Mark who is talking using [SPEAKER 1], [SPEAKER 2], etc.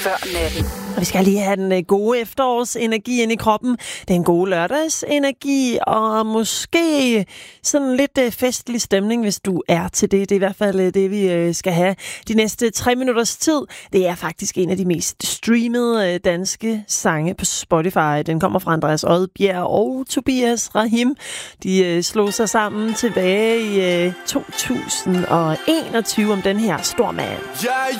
[SPEAKER 1] før natten.
[SPEAKER 2] Og vi skal lige have den gode efterårsenergi ind i kroppen, den gode lørdagsenergi, og måske sådan lidt festlig stemning, hvis du er til det. Det er i hvert fald det, vi skal have de næste 3 minutters tid. Det er faktisk en af de mest streamede danske sange på Spotify. Den kommer fra Andreas Odbjerg og Tobias Rahim. De slog sig sammen tilbage i 2021 om den her Stormand.